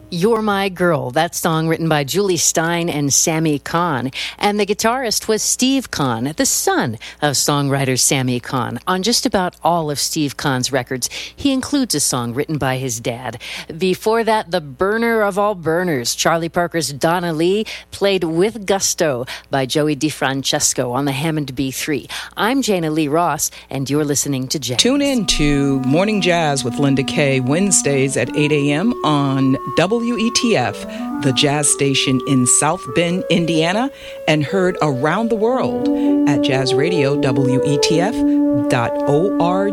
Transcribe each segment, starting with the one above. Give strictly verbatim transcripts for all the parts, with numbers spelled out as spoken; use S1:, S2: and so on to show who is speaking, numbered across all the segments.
S1: You're My Girl, that song written by Julie Stein and Sammy Cahn. And the guitarist was Steve Cahn, the son of songwriter Sammy Cahn. On just about all of Steve Cahn's records, he includes a song written by his dad. Before that, the burner of all burners, Charlie Parker's Donna Lee, played With Gusto by Joey DiFrancesco on the Hammond B three. I'm Jana Lee Ross, and you're listening to Jazz.
S2: Tune in to Morning Jazz with Linda Kay, Wednesdays at eight a.m. on W E T F, the jazz station in South Bend, Indiana, and heard around the world at jazz radio W E T F dot org.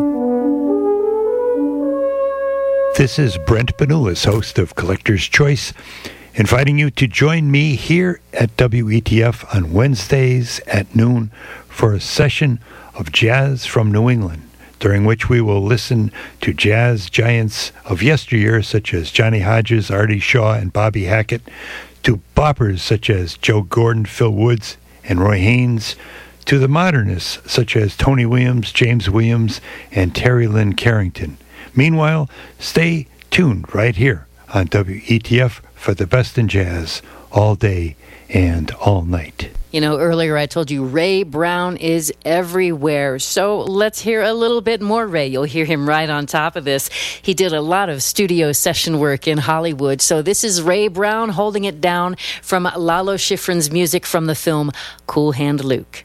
S3: This is Brent Benulis, host of Collector's Choice, inviting you to join me here at W E T F on Wednesdays at noon for a session of jazz from New England, during which we will listen to jazz giants of yesteryear such as Johnny Hodges, Artie Shaw, and Bobby Hackett, to boppers such as Joe Gordon, Phil Woods, and Roy Haynes, to the modernists such as Tony Williams, James Williams, and Terry Lynn Carrington. Meanwhile, stay tuned right here on W E T F for the best in jazz all day and all night.
S1: You know, earlier I told you Ray Brown is everywhere. So let's hear a little bit more Ray. You'll hear him right on top of this. He did a lot of studio session work in Hollywood. So this is Ray Brown holding it down from Lalo Schifrin's music from the film Cool Hand Luke.